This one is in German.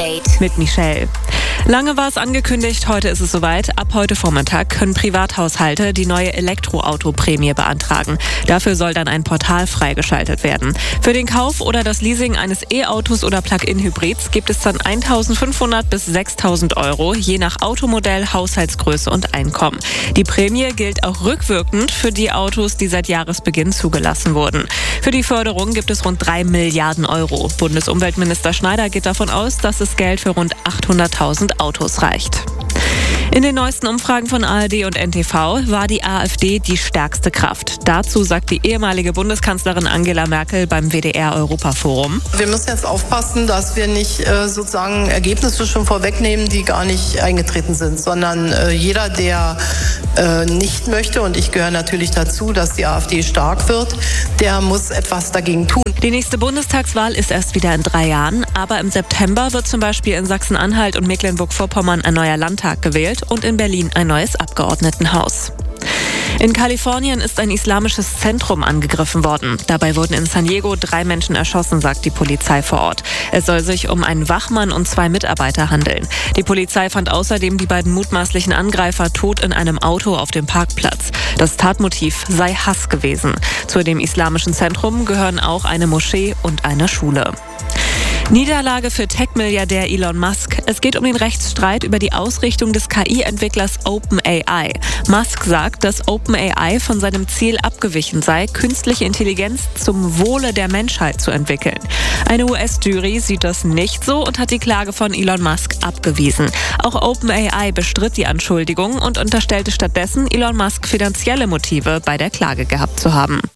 Update mit Michelle. Lange war es angekündigt, heute ist es soweit. Ab heute Vormittag können Privathaushalte die neue Elektroauto-Prämie beantragen. Dafür soll dann ein Portal freigeschaltet werden. Für den Kauf oder das Leasing eines E-Autos oder Plug-in-Hybrids gibt es dann 1.500 bis 6.000 Euro, je nach Automodell, Haushaltsgröße und Einkommen. Die Prämie gilt auch rückwirkend für die Autos, die seit Jahresbeginn zugelassen wurden. Für die Förderung gibt es rund 3 Milliarden Euro. Bundesumweltminister Schneider geht davon aus, dass das Geld für rund 800.000 Autos reicht. In den neuesten Umfragen von ARD und NTV war die AfD die stärkste Kraft. Dazu sagt die ehemalige Bundeskanzlerin Angela Merkel beim WDR-Europaforum. Wir müssen jetzt aufpassen, dass wir nicht sozusagen Ergebnisse schon vorwegnehmen, die gar nicht eingetreten sind, sondern jeder, der nicht möchte, und ich gehöre natürlich dazu, dass die AfD stark wird, der muss etwas dagegen tun. Die nächste Bundestagswahl ist erst wieder in 3 Jahren, aber im September wird zum Beispiel in Sachsen-Anhalt und Mecklenburg-Vorpommern ein neuer Landtag gewählt und in Berlin ein neues Abgeordnetenhaus. In Kalifornien ist ein islamisches Zentrum angegriffen worden. Dabei wurden in San Diego 3 Menschen erschossen, sagt die Polizei vor Ort. Es soll sich um einen Wachmann und 2 Mitarbeiter handeln. Die Polizei fand außerdem die beiden mutmaßlichen Angreifer tot in einem Auto auf dem Parkplatz. Das Tatmotiv sei Hass gewesen. Zu dem islamischen Zentrum gehören auch eine Moschee und eine Schule. Niederlage für Tech-Milliardär Elon Musk. Es geht um den Rechtsstreit über die Ausrichtung des KI-Entwicklers OpenAI. Musk sagt, dass OpenAI von seinem Ziel abgewichen sei, künstliche Intelligenz zum Wohle der Menschheit zu entwickeln. Eine US-Jury sieht das nicht so und hat die Klage von Elon Musk abgewiesen. Auch OpenAI bestritt die Anschuldigung und unterstellte stattdessen, Elon Musk finanzielle Motive bei der Klage gehabt zu haben.